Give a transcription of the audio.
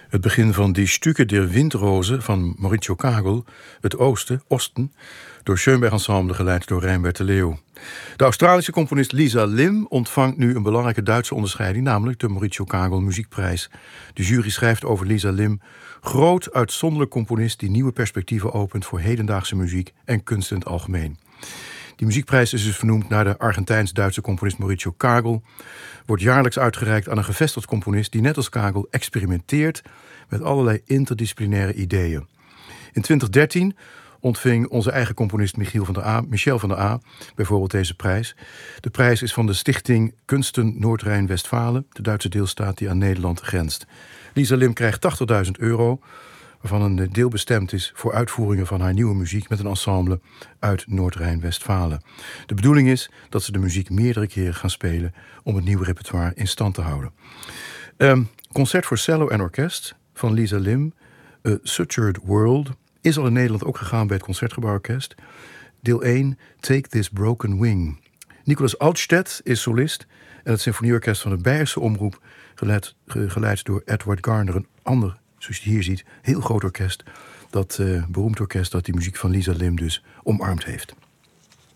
Het begin van Die Stücke der Windrose van Maurizio Kagel, het Osten, door Schoenberg Ensemble, geleid door Rijnbert de Leeuw. De Australische componist Lisa Lim ontvangt nu een belangrijke Duitse onderscheiding, namelijk de Maurizio Kagel Muziekprijs. De jury schrijft over Lisa Lim: groot, uitzonderlijk componist die nieuwe perspectieven opent voor hedendaagse muziek en kunst in het algemeen. Die muziekprijs is dus vernoemd naar de Argentijns-Duitse componist Maurizio Kagel. Wordt jaarlijks uitgereikt aan een gevestigd componist die net als Kagel experimenteert met allerlei interdisciplinaire ideeën. In 2013 ontving onze eigen componist Michel van der A bijvoorbeeld deze prijs. De prijs is van de Stichting Kunsten Noord-Rijn-Westfalen, de Duitse deelstaat die aan Nederland grenst. Lisa Lim krijgt €80.000, waarvan een deel bestemd is voor uitvoeringen van haar nieuwe muziek met een ensemble uit Noord-Rijn-Westfalen. De bedoeling is dat ze de muziek meerdere keren gaan spelen om het nieuwe repertoire in stand te houden. Concert voor cello en orkest van Lisa Lim, A Sutured World, is al in Nederland ook gegaan bij het Concertgebouworkest. Deel 1, Take This Broken Wing. Nicolas Altstedt is solist en het symfonieorkest van de Beierse Omroep, geleid door Edward Garner, een ander, zoals je hier ziet, heel groot orkest. Dat beroemd orkest dat die muziek van Lisa Lim dus omarmd heeft.